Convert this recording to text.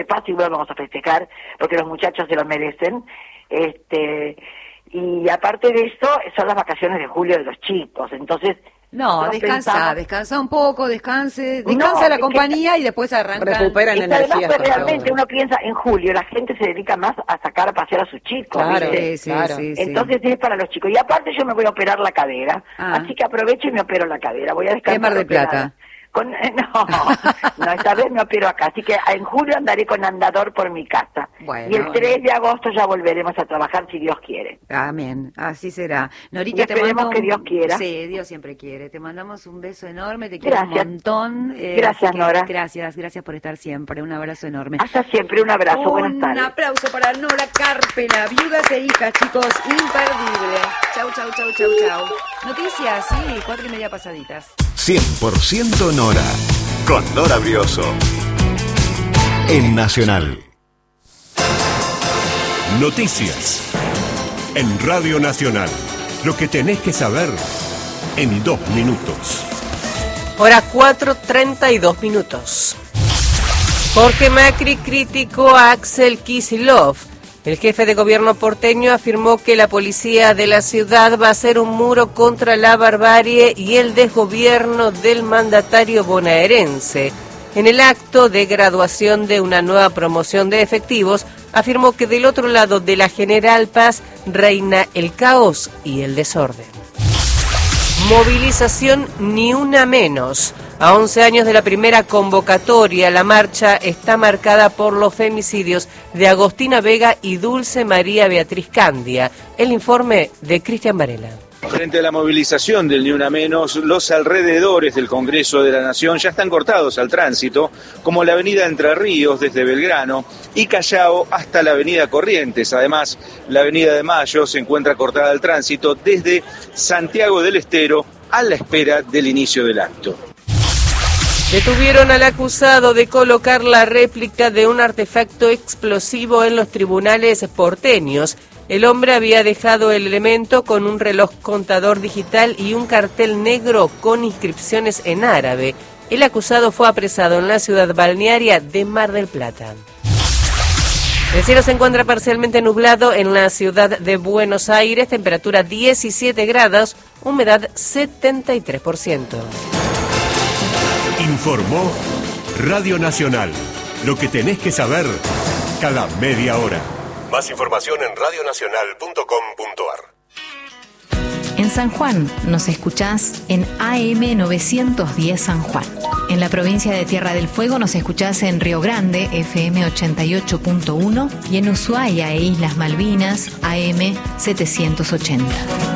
paso, igual vamos a festejar, porque los muchachos se lo merecen. Y aparte de eso, son las vacaciones de julio de los chicos, entonces... No, descansa un poco, descansa la compañía y después arranca. Recuperan energía. Además, pues, realmente uno piensa en julio, la gente se dedica más a sacar a pasear a sus chicos. Claro, sí. Entonces es para los chicos. Y aparte yo me voy a operar la cadera, así que aprovecho y me opero la cadera. Voy a descansar. ¿Qué Mar del Plata? No, esta vez me opero acá, así que en julio andaré con andador por mi casa. Bueno, y el 3 de agosto ya volveremos a trabajar si Dios quiere. Amén, así será. Norita, te mandamos que Dios quiera. Sí, Dios siempre quiere. Te mandamos un beso enorme, te quiero un montón. Gracias, Nora. Gracias por estar siempre. Un abrazo enorme. Hasta siempre, un abrazo. Buenas tardes. Un aplauso para Nora Carpena, viudas e hijas, chicos, imperdible. Chau. Noticias, sí, 4:30 pasaditas. 100% Nora, con Nora Brioso, en Nacional. Noticias, en Radio Nacional. Lo que tenés que saber en 2 minutos. Hora 4:32. Jorge Macri criticó a Axel Kicillof. El jefe de gobierno porteño afirmó que la policía de la ciudad va a hacer un muro contra la barbarie y el desgobierno del mandatario bonaerense. En el acto de graduación de una nueva promoción de efectivos, afirmó que del otro lado de la General Paz reina el caos y el desorden. Movilización Ni Una Menos. A 11 años de la primera convocatoria, la marcha está marcada por los femicidios de Agostina Vega y Dulce María Beatriz Candia. El informe de Cristian Varela. Frente a la movilización del Ni Una Menos, los alrededores del Congreso de la Nación ya están cortados al tránsito, como la avenida Entre Ríos desde Belgrano y Callao hasta la avenida Corrientes. Además, la avenida de Mayo se encuentra cortada al tránsito desde Santiago del Estero a la espera del inicio del acto. Detuvieron al acusado de colocar la réplica de un artefacto explosivo en los tribunales porteños. El hombre había dejado el elemento con un reloj contador digital y un cartel negro con inscripciones en árabe. El acusado fue apresado en la ciudad balnearia de Mar del Plata. El cielo se encuentra parcialmente nublado en la ciudad de Buenos Aires, temperatura 17 grados, humedad 73%. Informó Radio Nacional. Lo que tenés que saber cada media hora. Más información en radionacional.com.ar. En San Juan nos escuchás en AM 910 San Juan. En la provincia de Tierra del Fuego nos escuchás en Río Grande, FM 88.1, y en Ushuaia e Islas Malvinas, AM 780.